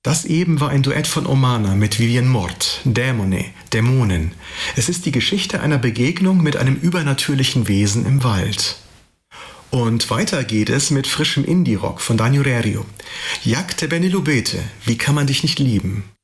Das eben war ein Duett von Omana mit Vivienne Mort, Dämone, Dämonen. Es ist die Geschichte einer Begegnung mit einem übernatürlichen Wesen im Wald. Und weiter geht es mit frischem Indie-Rock von Daniel Rerio. Jack te bene lubete, wie kann man dich nicht lieben?